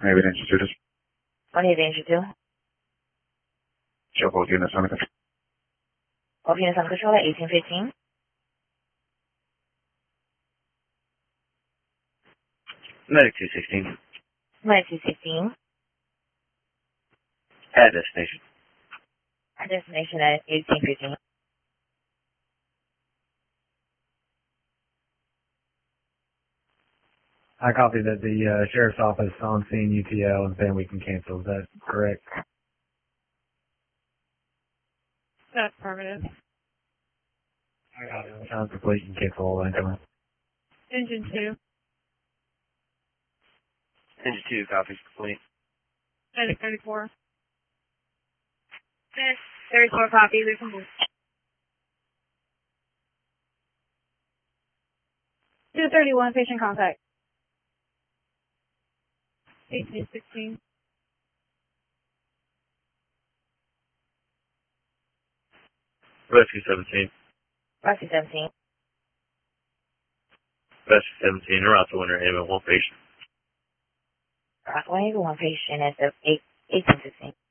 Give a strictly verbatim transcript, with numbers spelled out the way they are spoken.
Evidencia two. One Evidencia two. Show both units under control. Both units under control at eighteen fifteen. Medic two sixteen. Medic two sixteen. At destination. At destination at eighteen fifteen. I copy that the uh, sheriff's office on scene U T L and saying we can cancel. Is that correct? That's affirmative. I got it. Sounds complete. You can cancel all incoming. Engine two. Engine two, copies complete. Medic thirty-four. Medic thirty-four copies. There's some two thirty-one, patient contact. eighteen sixteen. Rescue seventeen. Rescue seventeen. Rescue seventeen, around to Winter Haven, one patient. Rock one eighty-one patient at the eighteen sixteen.